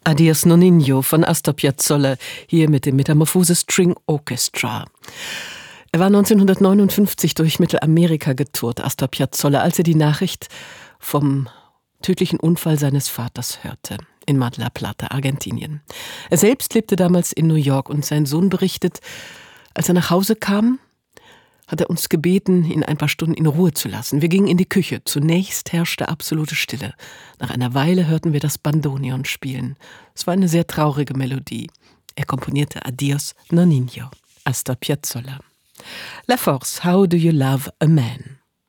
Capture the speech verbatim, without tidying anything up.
Adios Nonino von Astor Piazzolla, hier mit dem Metamorphose String Orchestra. Er war neunzehnhundertneunundfünfzig durch Mittelamerika getourt, Astor Piazzolla, als er die Nachricht vom tödlichen Unfall seines Vaters hörte, in Mar del Plata, Argentinien. Er selbst lebte damals in New York und sein Sohn berichtet, als er nach Hause kam, hat er uns gebeten, ihn ein paar Stunden in Ruhe zu lassen. Wir gingen in die Küche. Zunächst herrschte absolute Stille. Nach einer Weile hörten wir das Bandoneon spielen. Es war eine sehr traurige Melodie. Er komponierte Adios Nonino, Astor Piazzolla. La Force, How Do You Love a Man?